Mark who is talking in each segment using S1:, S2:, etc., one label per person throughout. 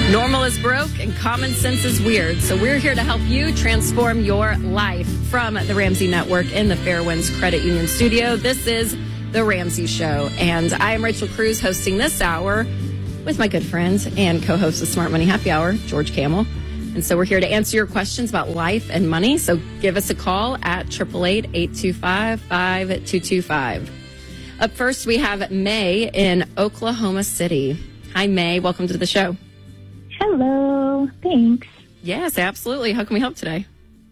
S1: Normal is broke and common sense is weird. So we're here to help you transform your life. From the Ramsey Network in the Fairwinds Credit Union studio, this is The Ramsey Show. And I am Rachel Cruz, hosting this hour with my good friend and co-host of Smart Money Happy Hour, George Kamel. And so we're here to answer your questions about life and money. So give us a call at 888-825-5225. Up first, we have May in Oklahoma City. Hi, May. Welcome to the show.
S2: Hello. Thanks.
S1: Yes, absolutely. How can we help today?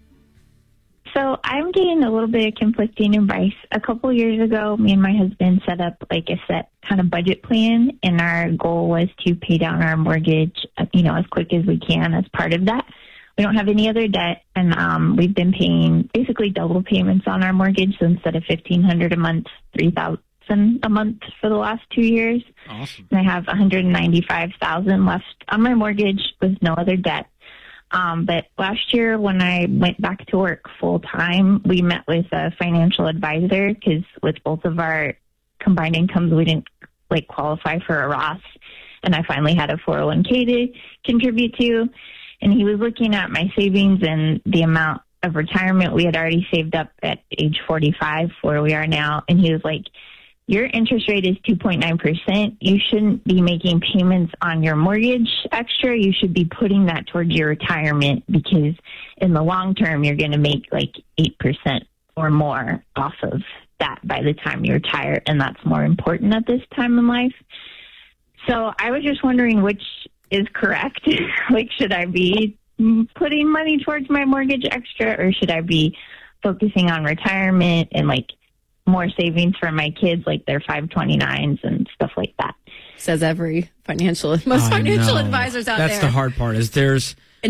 S2: So I'm getting a little bit of conflicting advice. A couple years ago, me and my husband set up like a set kind of budget plan, and our goal was to pay down our mortgage, as quick as we can as part of that. We don't have any other debt, and we've been paying basically double payments on our mortgage. So instead of $1,500 a month, $3,000 a month for the last 2 years.
S3: Awesome.
S2: And I have $195,000 left on my mortgage with no other debt. But last year when I went back to work full time, we met with a financial advisor because with both of our combined incomes, we didn't qualify for a Roth. And I finally had a 401k to contribute to. And he was looking at my savings and the amount of retirement we had already saved up at age 45, where we are now. And he was like, your interest rate is 2.9%. You shouldn't be making payments on your mortgage extra. You should be putting that towards your retirement, because in the long term, you're going to make 8% or more off of that by the time you retire. And that's more important at this time in life. So I was just wondering which is correct. Should I be putting money towards my mortgage extra, or should I be focusing on retirement and more savings for my kids, like their 529s and stuff like that?
S1: Says every financial advisors out there.
S3: That's the hard part. They're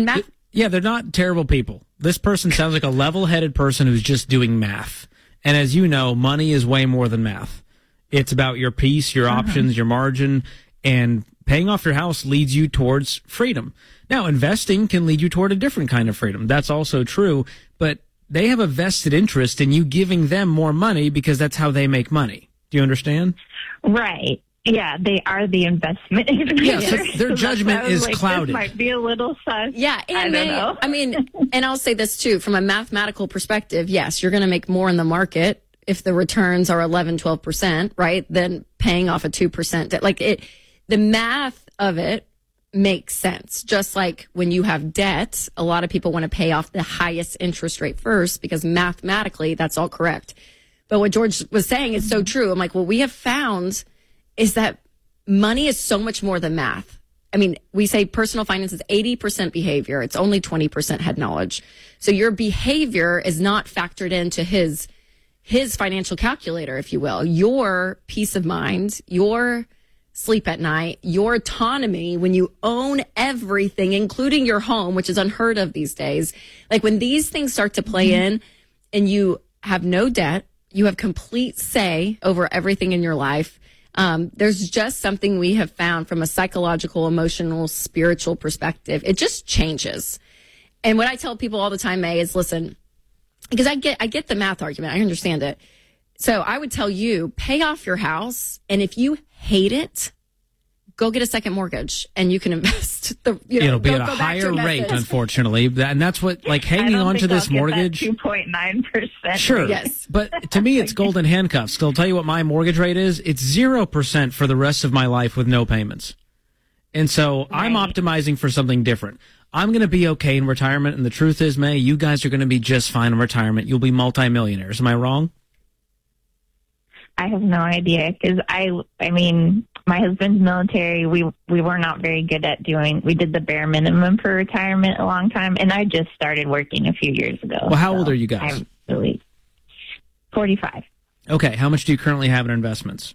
S3: not terrible people. This person sounds like a level-headed person who's just doing math. And as you know, money is way more than math. It's about your peace, your options, your margin, and paying off your house leads you towards freedom. Now, investing can lead you toward a different kind of freedom. That's also true, but they have a vested interest in you giving them more money because that's how they make money. Do you understand?
S2: Right. Yeah, they are the investment advisor.
S3: Yeah, so their judgment is clouded.
S2: This might be a little sus.
S1: Yeah, and
S2: I don't know.
S1: and I'll say this too, from a mathematical perspective, yes, you're going to make more in the market if the returns are 11, 12%, right, than paying off a 2% debt. The math of it makes sense. Just like when you have debt, a lot of people want to pay off the highest interest rate first because mathematically that's all correct. But what George was saying is so true. I'm like, what we have found is that money is so much more than math. I mean, we say personal finance is 80% behavior. It's only 20% head knowledge. So your behavior is not factored into his financial calculator, if you will. Your peace of mind, your sleep at night, your autonomy when you own everything, including your home, which is unheard of these days. When these things start to play in and you have no debt, you have complete say over everything in your life. There's just something we have found from a psychological, emotional, spiritual perspective. It just changes. And what I tell people all the time, May, is listen, because I get the math argument. I understand it. So I would tell you, pay off your house, and if you hate it, go get a second mortgage, and you can invest.
S3: It'll be at a higher rate, unfortunately, and that's what hanging on to this mortgage.
S2: 2.9%.
S3: Sure,
S1: yes,
S3: but to me, it's golden handcuffs. So I'll tell you what my mortgage rate is. It's 0% for the rest of my life with no payments, and so I'm optimizing for something different. I'm going to be okay in retirement, and the truth is, May, you guys are going to be just fine in retirement. You'll be multimillionaires. Am I wrong?
S2: I have no idea, because I mean, my husband's military. We were not very good at we did the bare minimum for retirement a long time, and I just started working a few years ago.
S3: Well, how old are you guys?
S2: I'm really 45.
S3: Okay, how much do you currently have in investments?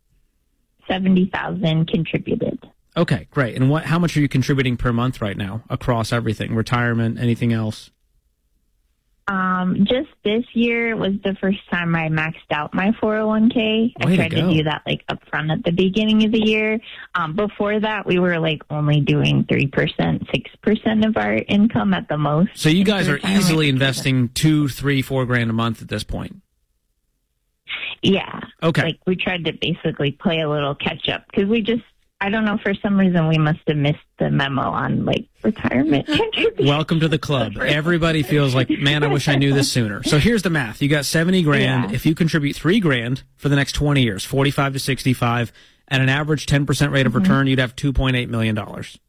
S2: 70,000 contributed.
S3: Okay, great. And how much are you contributing per month right now across everything, retirement, anything else?
S2: Just this year was the first time I maxed out my 401k. I tried to do that up front at the beginning of the year. Before that, we were only doing 3%, 6% of our income at the most.
S3: So you guys are easily investing $2,000, $3,000, $4,000 a month at this point.
S2: Yeah.
S3: Okay.
S2: We tried to basically play a little catch up because we just I don't know, for some reason we must have missed the memo on like retirement contributions.
S3: Welcome to the club. Everybody feels like, man, I wish I knew this sooner. So here's the math. You got 70 grand. Yeah. If you contribute 3 grand for the next 20 years, 45 to 65, at an average 10% rate of return, you'd have $2.8 million.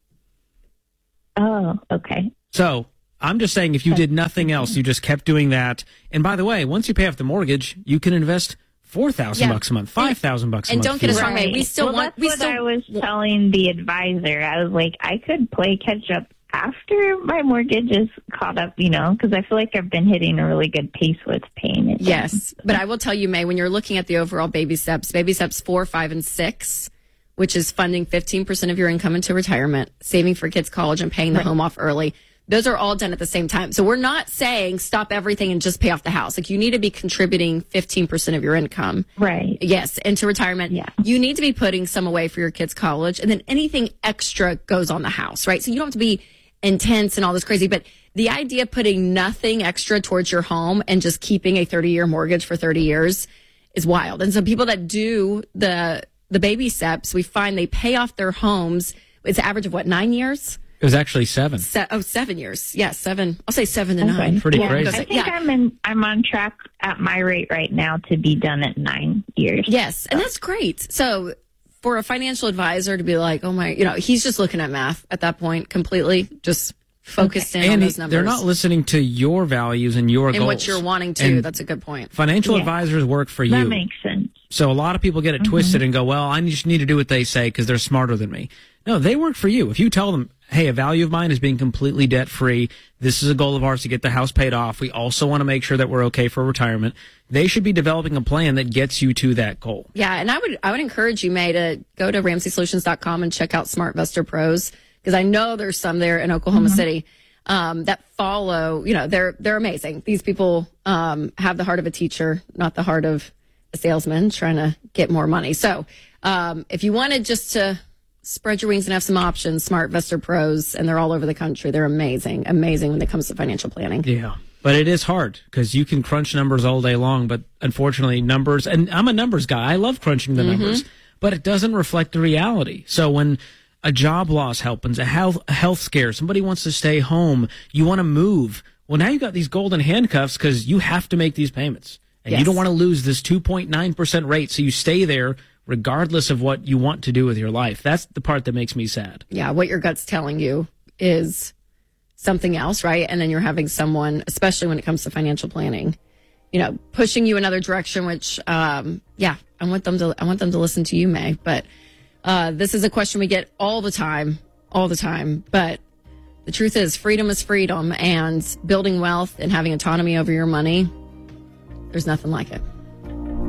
S2: Oh, okay.
S3: So I'm just saying, if you did nothing else, you just kept doing that. And by the way, once you pay off the mortgage, you can invest $4,000 a month, $5,000 a month.
S1: And don't get us wrong, May. We still want.
S2: I was telling the advisor. I was like, I could play catch up after my mortgage is caught up, because I feel like I've been hitting a really good pace with paying it.
S1: Yes, but I will tell you, May, when you're looking at the overall baby steps 4, 5, and 6, which is funding 15% of your income into retirement, saving for kids' college, and paying the home off early. Those are all done at the same time. So we're not saying stop everything and just pay off the house. Like, you need to be contributing 15% of your income.
S2: Right.
S1: Yes, into retirement.
S2: Yeah.
S1: You need to be putting some away for your kids' college, and then anything extra goes on the house, right? So you don't have to be intense and all this crazy, but the idea of putting nothing extra towards your home and just keeping a 30-year mortgage for 30 years is wild. And so people that do the baby steps, we find they pay off their homes. It's an average of 9 years?
S3: It was actually 7.
S1: 7 years. Yeah, 7. I'll say 7 to 9.
S3: Pretty crazy.
S2: I think I'm on track at my rate right now to be done at 9 years.
S1: Yes, and that's great. So for a financial advisor to be like, oh my, he's just looking at math at that point, completely just focused in on those numbers.
S3: They're not listening to your values and your goals.
S1: And what you're wanting to. And that's a good point.
S3: Financial advisors work for you.
S2: That makes sense.
S3: So a lot of people get it twisted and go, well, I just need to do what they say because they're smarter than me. No, they work for you. If you tell them, hey, a value of mine is being completely debt-free. This is a goal of ours to get the house paid off. We also want to make sure that we're okay for retirement. They should be developing a plan that gets you to that goal. Yeah, and I would encourage you, May, to go to RamseySolutions.com and check out SmartVestor Pros, because I know there's some there in Oklahoma City that follow. They're amazing. These people have the heart of a teacher, not the heart of a salesman trying to get more money. So if you wanted just to spread your wings and have some options, SmartVestor Pros, and they're all over the country. They're amazing when it comes to financial planning. Yeah. But it is hard because you can crunch numbers all day long, but unfortunately numbers, and I'm a numbers guy. I love crunching the numbers, but it doesn't reflect the reality. So when a job loss happens, a health scare, somebody wants to stay home, you want to move. Well, now you got these golden handcuffs because you have to make these payments. And you don't want to lose this 2.9% rate, so you stay there regardless of what you want to do with your life. That's the part that makes me sad. Yeah, what your gut's telling you is something else, right? And then you're having someone, especially when it comes to financial planning, pushing you another direction, which, I want them to listen to you, May. But this is a question we get all the time. But the truth is freedom, and building wealth and having autonomy over your money, there's nothing like it.